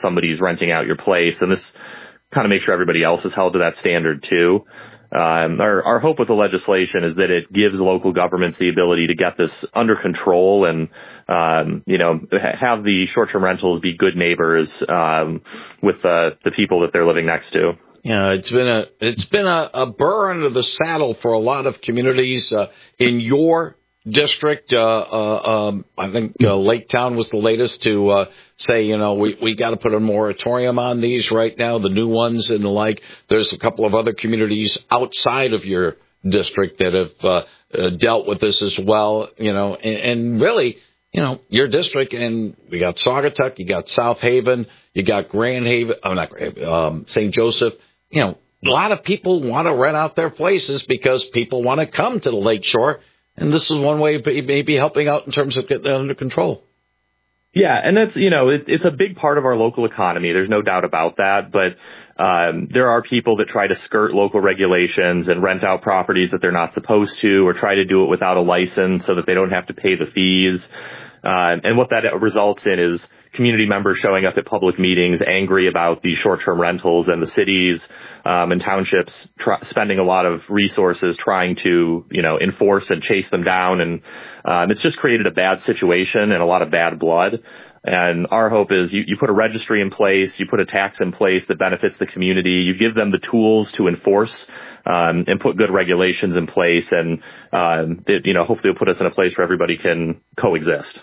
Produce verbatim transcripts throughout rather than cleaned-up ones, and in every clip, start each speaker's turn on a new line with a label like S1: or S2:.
S1: somebody's renting out your place. And this kind of makes sure everybody else is held to that standard too. Um, our, our hope with the legislation is that it gives local governments the ability to get this under control and, um, you know, have the short-term rentals be good neighbors, um, with, uh, the people that they're living next to.
S2: Yeah, it's been a, it's been a, a burr under the saddle for a lot of communities, uh, in your district. Uh, uh, um, I think, uh, Lake Town was the latest to, uh, say, you know, we, we got to put a moratorium on these right now, the new ones and the like. There's a couple of other communities outside of your district that have, uh, uh dealt with this as well, you know, and, and really, you know, your district, and we got Saugatuck, you got South Haven, you got Grand Haven, oh, not Grand Haven, um, Saint Joseph. You know, a lot of people want to rent out their places because people want to come to the lakeshore. And this is one way of maybe helping out in terms of getting that under control.
S1: Yeah, and that's, you know, it, it's a big part of our local economy. There's no doubt about that. But um, there are people that try to skirt local regulations and rent out properties that they're not supposed to, or try to do it without a license so that they don't have to pay the fees. Uh, and what that results in is community members showing up at public meetings angry about these short-term rentals, and the cities um, and townships tr- spending a lot of resources trying to, you know, enforce and chase them down. And um, it's just created a bad situation and a lot of bad blood. And our hope is you, you put a registry in place, you put a tax in place that benefits the community, you give them the tools to enforce um, and put good regulations in place, and um, it, you know, hopefully it'll put us in a place where everybody can coexist.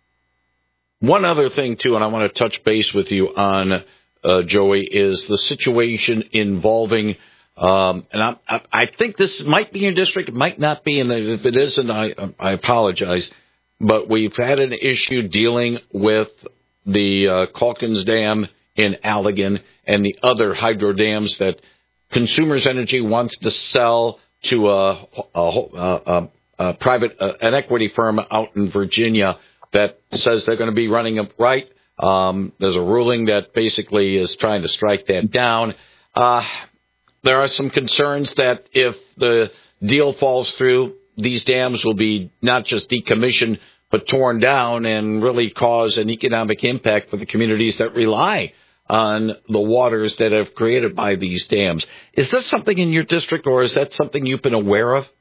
S2: One other thing, too, and I want to touch base with you on, uh, Joey, is the situation involving, um, and I, I, I think this might be your district, it might not be, and if it isn't, I, I apologize, but we've had an issue dealing with the uh, Calkins Dam in Allegan and the other hydro dams that Consumers Energy wants to sell to a, a, a, a private, uh, an equity firm out in Virginia that says they're going to be running them right. Um, there's a ruling that basically is trying to strike that down. Uh, there are some concerns that if the deal falls through, these dams will be not just decommissioned, but torn down and really cause an economic impact for the communities that rely on the waters that have created by these dams. Is this something in your district, or is that something you've been aware of?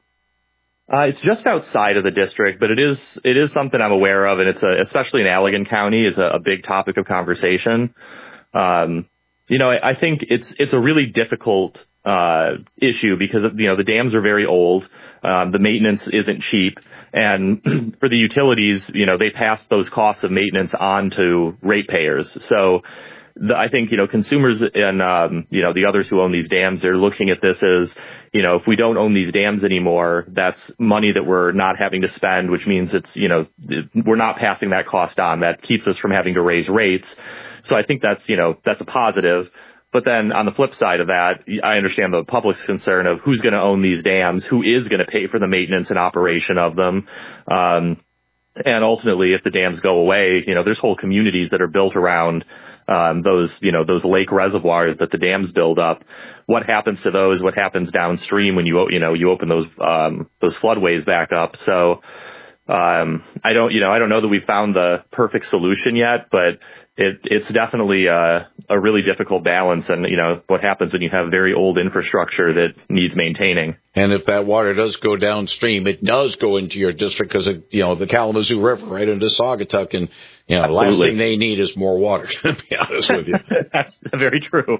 S1: Uh, it's just outside of the district, but it is it is something I'm aware of, and it's a, especially in Allegan County, is a, a big topic of conversation. Um, you know, I, I think it's it's a really difficult uh issue because, you know, the dams are very old, um, the maintenance isn't cheap, and for the utilities, you know, they pass those costs of maintenance on to ratepayers. So The, I think, you know, consumers and, um, you know, the others who own these dams, they're looking at this as, you know, if we don't own these dams anymore, that's money that we're not having to spend, which means it's, you know, we're not passing that cost on. That keeps us from having to raise rates. So I think that's, you know, that's a positive. But then on the flip side of that, I understand the public's concern of who's going to own these dams, who is going to pay for the maintenance and operation of them. Um, and ultimately, if the dams go away, you know, there's whole communities that are built around Um, those, you know, those lake reservoirs that the dams build up. What happens to those? What happens downstream when you, you know, you open those, um, those floodways back up? So, um, I don't, you know, I don't know that we've found the perfect solution yet, but it, it's definitely a, a really difficult balance. And, you know, what happens when you have very old infrastructure that needs maintaining.
S2: And if that water does go downstream, it does go into your district because, you know, the Kalamazoo River right into Saugatuck, and, you know,
S1: Absolutely.
S2: The last thing they need is more water, to be honest with you.
S1: That's very true.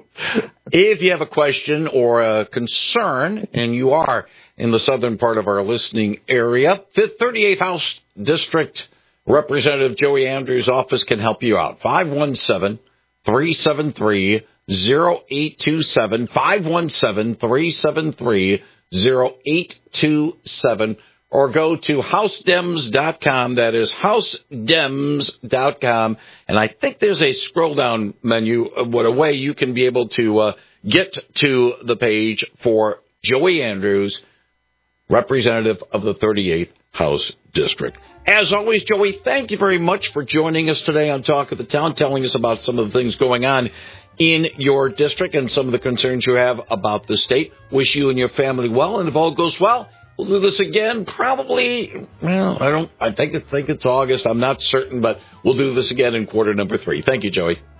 S2: If you have a question or a concern, and you are in the southern part of our listening area, thirty-eighth House District Representative Joey Andrews' office can help you out. five one seven, three seven three, zero eight two seven, five one seven, three seven three, zero eight two seven, or go to house dems dot com. That is house dems dot com. And I think there's a scroll-down menu, what a way you can be able to uh, get to the page for Joey Andrews, representative of the thirty-eighth House District. As always, Joey, thank you very much for joining us today on Talk of the Town, telling us about some of the things going on in your district and some of the concerns you have about the state. Wish you and your family well, and if all goes well, we'll do this again probably, well, I don't, I think, I think it's August. I'm not certain, but we'll do this again in quarter number three. Thank you, Joey.